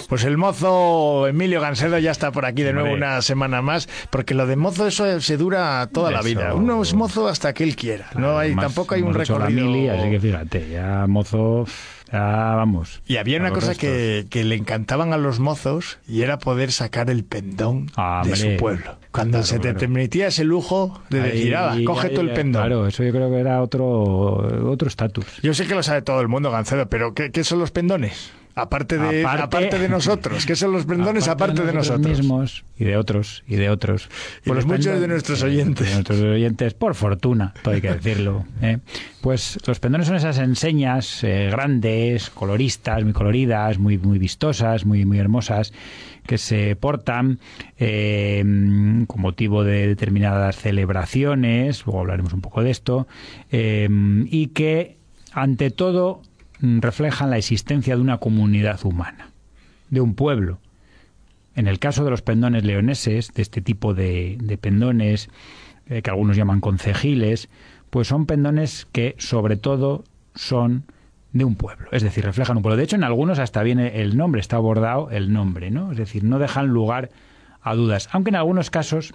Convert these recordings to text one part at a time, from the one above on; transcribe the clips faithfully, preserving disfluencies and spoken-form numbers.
Pues el mozo Emilio Gancedo ya está por aquí de nuevo Hombre. una semana más, porque lo de mozo eso se dura toda la Eso. vida. Uno es mozo hasta que él quiera. Claro, No hay, además, tampoco hay un hemos hecho la recorrido. mili, así que fíjate, ya mozo, ya vamos. Y había a una los cosa restos. que, que le encantaban a los mozos y era poder sacar el pendón Ah, de hombre. su pueblo. Cuando Claro, se te claro. permitía ese lujo de Ahí, decir, "Ala, coge ahí, tú el ya, pendón". Claro, eso yo creo que era otro otro estatus. Yo sé que lo sabe todo el mundo, Gancedo, pero ¿qué, qué son los pendones? Aparte de, Aparte- aparte de nosotros. ¿Qué son los pendones aparte, de nosotros? mismos y de otros y de otros. Y los muchos pendon- de nuestros eh, oyentes. de nuestros oyentes, por fortuna, todo hay que decirlo. ¿eh? Pues los pendones son esas enseñas eh, grandes, coloristas, muy coloridas, muy, muy vistosas, muy, muy hermosas, que se portan eh, con motivo de determinadas celebraciones, luego hablaremos un poco de esto, eh, y que, ante todo, reflejan la existencia de una comunidad humana, de un pueblo. En el caso de los pendones leoneses, de este tipo de, de pendones, eh, que algunos llaman concejiles, pues son pendones que sobre todo son de un pueblo, es decir, reflejan un pueblo. De hecho, en algunos hasta viene el nombre, está abordado el nombre, ¿no? Es decir, no dejan lugar a dudas, aunque en algunos casos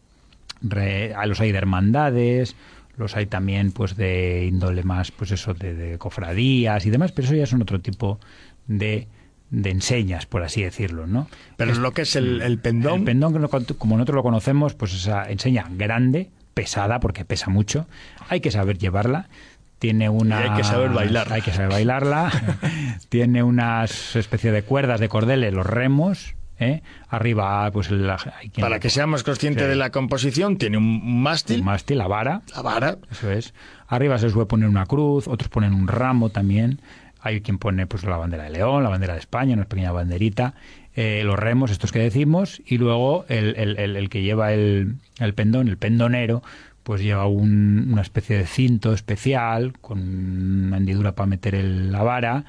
re, a los hay de hermandades, los hay también pues de índole más, pues eso, de, de cofradías y demás, pero eso ya son otro tipo de, de enseñas, por así decirlo, ¿no? Pero Es- lo que es el, el pendón, el pendón, como nosotros lo conocemos, pues esa enseña grande, pesada, porque pesa mucho, hay que saber llevarla. Tiene una... Y hay que saber bailarla. Hay que saber bailarla. Tiene una especie de cuerdas de cordeles, los remos, ¿eh? Arriba, pues... La, hay quien para lo- que seamos conscientes Sí. de la composición, tiene un mástil, un mástil, la vara, la vara, eso es. Arriba se suele poner una cruz, otros ponen un ramo también. Hay quien pone pues la bandera de León, la bandera de España, una pequeña banderita, eh, los remos, estos que decimos, y luego el, el, el, el que lleva el, el pendón, el pendonero, pues lleva un, una especie de cinto especial con una hendidura para meter el, la vara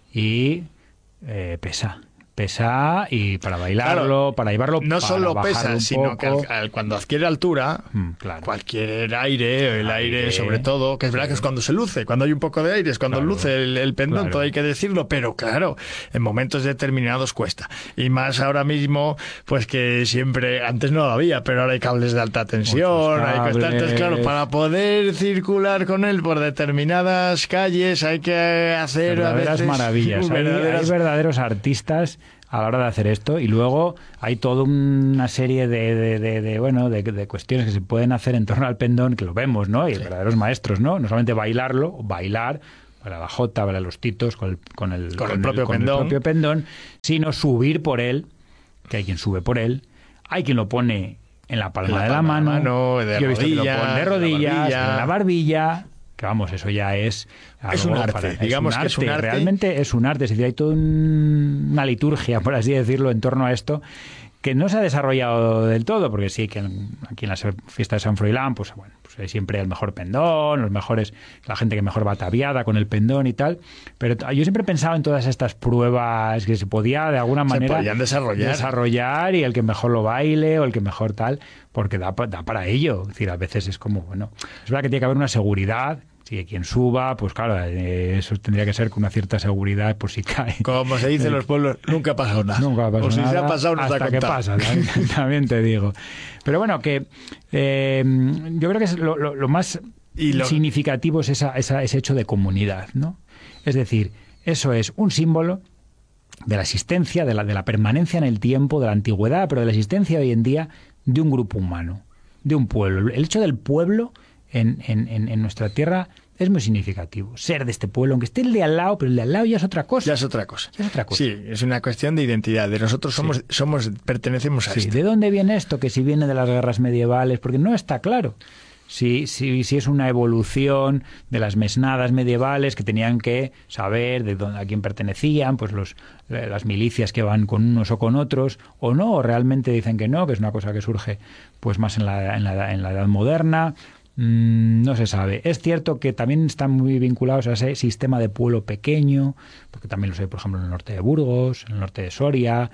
y eh, pesa. Pesa y para bailarlo, Claro, para llevarlo, no para solo bajarlo pesa, un sino que poco. al- al- cuando adquiere altura, Mm, claro. cualquier aire, el aire, Aire, sobre todo, que es verdad sí. que es cuando se luce, cuando hay un poco de aire, es cuando Claro, luce el, el pendón, claro. todo hay que decirlo, pero claro, en momentos determinados cuesta. Y más ahora mismo, pues que siempre, antes no lo había, pero ahora hay cables de alta tensión, Muchos hay constantes, cables. claro, para poder circular con él por determinadas calles hay que hacer a verdaderas veces maravillas. Hay, verdaderas- hay verdaderos artistas a la hora de hacer esto y luego hay toda una serie de, de, de, de, bueno de, de cuestiones que se pueden hacer en torno al pendón, que lo vemos, ¿no? Y Sí. verdaderos maestros, ¿no? No solamente bailarlo, bailar para la jota, para los titos con el, con el, Con el propio con pendón. propio pendón, sino subir por él, que hay quien sube por él, hay quien lo pone en la palma En la de la palma de la mano, mano, de yo he visto que lo rodillas, ponen de en la rodillas, barbilla. en la barbilla, que vamos, eso ya es Es algo un arte, para- digamos que es un arte. Realmente es un arte, es decir, hay toda un- una liturgia, por así decirlo, en torno a esto, que no se ha desarrollado del todo, porque sí que en- aquí en la fiesta de San Froilán, pues bueno, pues hay siempre el mejor pendón, los mejores, la gente que mejor va ataviada con el pendón y tal, pero t- yo siempre he pensado en todas estas pruebas que se podía de alguna Se manera podían desarrollar. desarrollar y el que mejor lo baile o el que mejor tal, porque da, pa- da para ello. Es decir, a veces es como, bueno, es verdad que tiene que haber una seguridad. Si quien suba, pues claro, eh, eso tendría que ser con una cierta seguridad, por si cae. Como se dice en los pueblos, nunca ha pasado nada. Nunca ha pasado o si nada. se ha pasado, no se ha hasta que contado. pasa, también, también te digo. Pero bueno, que eh, yo creo que es lo, lo- lo más Y lo- significativo es esa, esa- ese hecho de comunidad, ¿no? Es decir, eso es un símbolo de la existencia, de la, de la permanencia en el tiempo, de la antigüedad, pero de la existencia hoy en día de un grupo humano, de un pueblo. El hecho del pueblo en, en, en, en nuestra tierra es muy significativo. Ser de este pueblo, aunque esté el de al lado, pero el de al lado ya es otra cosa. Ya es otra cosa. Ya es otra cosa. Sí, es una cuestión de identidad. De nosotros somos, somos pertenecemos a Sí, esto. ¿de dónde viene esto? Que si viene de las guerras medievales, porque no está claro. Si, si, si es una evolución de las mesnadas medievales que tenían que saber de dónde, a quién pertenecían, pues los, las milicias que van con unos o con otros, o no, o realmente dicen que no, que es una cosa que surge pues más en la, en la, en la edad moderna. Mm, no se sabe. Es cierto que también están muy vinculados a ese sistema de pueblo pequeño, porque también los hay, por ejemplo, en el norte de Burgos, en el norte de Soria,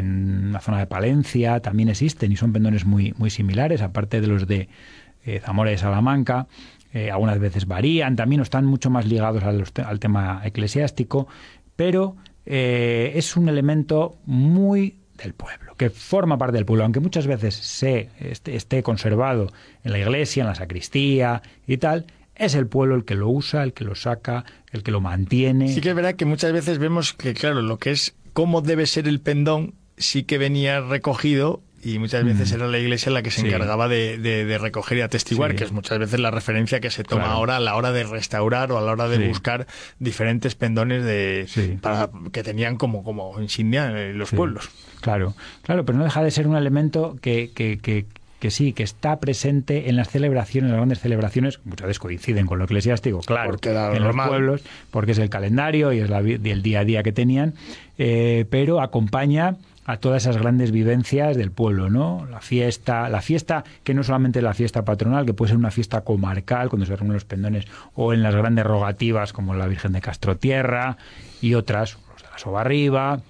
en la zona de Palencia, también existen y son pendones muy, muy similares, aparte de los de eh, Zamora y Salamanca. Eh, algunas veces varían, también están mucho más ligados a los te- al tema eclesiástico, pero eh, es un elemento muy del pueblo, que forma parte del pueblo, aunque muchas veces se esté, esté conservado en la iglesia, en la sacristía y tal, es el pueblo el que lo usa, el que lo saca, el que lo mantiene. Sí que es verdad que muchas veces vemos que, claro, lo que es cómo debe ser el pendón sí que venía recogido y muchas veces mm. era la iglesia la que se sí. encargaba de, de, de recoger y atestiguar, sí. que es muchas veces la referencia que se toma claro. ahora a la hora de restaurar o a la hora de sí. buscar diferentes pendones de sí. para que tenían como, como insignia en los sí. pueblos. Claro, claro, pero no deja de ser un elemento que, que, que, que sí, que está presente en las celebraciones, en las grandes celebraciones, muchas veces coinciden con lo eclesiástico, claro, porque en normal. Los pueblos, porque es el calendario y es la, el día a día que tenían, eh, pero acompaña a todas esas grandes vivencias del pueblo, ¿no? La fiesta, la fiesta que no solamente es la fiesta patronal, que puede ser una fiesta comarcal cuando se reúnen los pendones, o en las grandes rogativas como la Virgen de Castrotierra y otras, los de la Sobarriba,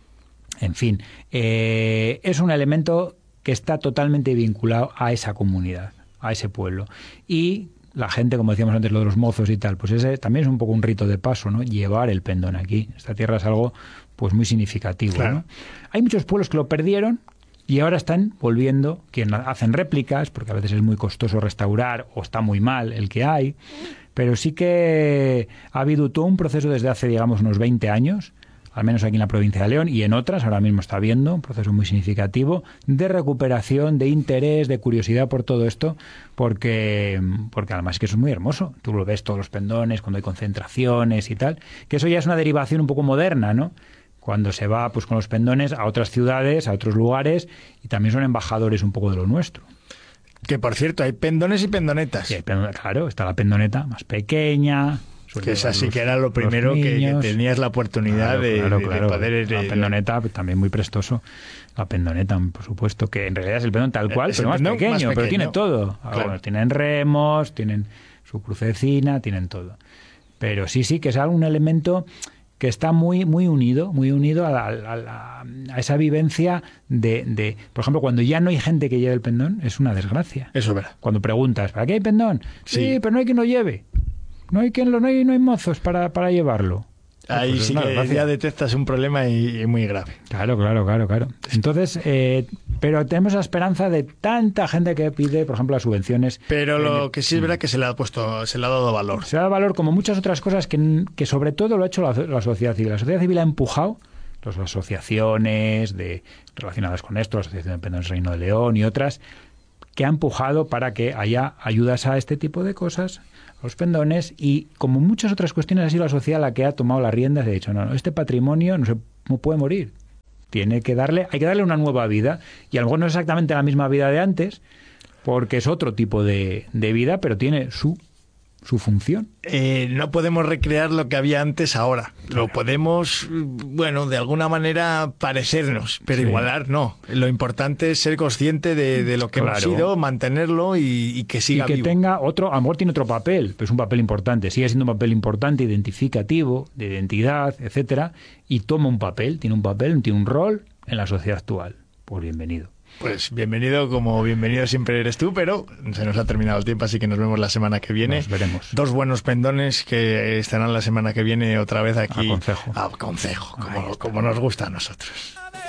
en fin, eh, es un elemento que está totalmente vinculado a esa comunidad, a ese pueblo. Y la gente, como decíamos antes, lo de los mozos y tal, pues ese también es un poco un rito de paso, ¿no? Llevar el pendón aquí. Esta tierra es algo pues muy significativo, claro. ¿no? Hay muchos pueblos que lo perdieron y ahora están volviendo, que hacen réplicas, porque a veces es muy costoso restaurar o está muy mal el que hay, pero sí que ha habido todo un proceso desde hace, digamos, unos veinte años, al menos aquí en la provincia de León y en otras, ahora mismo está habiendo un proceso muy significativo de recuperación, de interés, de curiosidad por todo esto, porque, porque además es que eso es muy hermoso. Tú lo ves todos los pendones, cuando hay concentraciones y tal, que eso ya es una derivación un poco moderna, ¿no? Cuando se va pues con los pendones a otras ciudades, a otros lugares, y también son embajadores un poco de lo nuestro. Que, por cierto, hay pendones y pendonetas. Sí, hay pendon- claro, está la pendoneta más pequeña. Que esa sí que era lo primero que, que tenías la oportunidad claro, de, claro, de, claro. de poder... La pendoneta también muy prestoso. La pendoneta, por supuesto, que en realidad es el pendón tal cual, es pero más pequeño, más pequeño, pero tiene todo. Claro. Bueno, tienen remos, tienen su crucecina, tienen todo. Pero sí, sí, que es algún elemento que está muy muy unido, muy unido a, la, a, la, a esa vivencia de, de... Por ejemplo, cuando ya no hay gente que lleve el pendón, es una desgracia. Eso es verdad. Cuando preguntas, ¿para qué hay pendón? Sí, sí pero no hay quien lo lleve. No hay quien lo, no hay, no hay mozos para, para llevarlo. Ahí pues sí que gracia. Ya detectas un problema y, y muy grave. Claro, claro, claro, claro. Entonces, eh, pero tenemos la esperanza de tanta gente que pide, por ejemplo, las subvenciones. Pero lo que sí es verdad que se le ha puesto, se le ha dado valor. Se le ha dado valor como muchas otras cosas que, que sobre todo lo ha hecho la, la sociedad civil. La sociedad civil ha empujado las asociaciones de, relacionadas con esto, la Asociación de Pendones Reino de León y otras, que ha empujado para que haya ayudas a este tipo de cosas, los pendones, y como muchas otras cuestiones ha sido la sociedad la que ha tomado las riendas y ha dicho, no, no, este patrimonio no se no puede morir, tiene que darle, hay que darle una nueva vida, y a lo mejor no es exactamente la misma vida de antes, porque es otro tipo de, de vida, pero tiene su su función. Eh, no podemos recrear lo que había antes ahora. Claro. Lo podemos, bueno, de alguna manera parecernos, pero sí. igualar no. Lo importante es ser consciente de, de lo que claro. hemos sido, mantenerlo y, y que siga y que vivo. tenga otro, a lo mejor tiene otro papel, pero es un papel importante, sigue siendo un papel importante, identificativo, de identidad, etcétera, y toma un papel, tiene un papel, tiene un rol en la sociedad actual. Pues bienvenido. Pues bienvenido, como bienvenido siempre eres tú, pero se nos ha terminado el tiempo, así que nos vemos la semana que viene. Nos veremos. Dos buenos pendones que estarán la semana que viene otra vez aquí. A Concejo. A Concejo, como, como nos gusta a nosotros.